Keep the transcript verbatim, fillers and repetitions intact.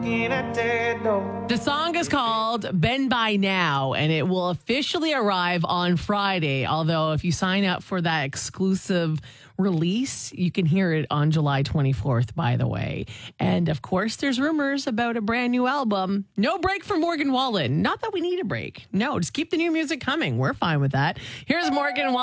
The song is called Bend By Now, and it will officially arrive on Friday. Although if you sign up for that exclusive release, you can hear it on July twenty-fourth, by the way. And of course, there's rumors about a brand new album. No break for Morgan Wallen. Not that we need a break. No, just keep the new music coming. We're fine with that. Here's Morgan Wallen.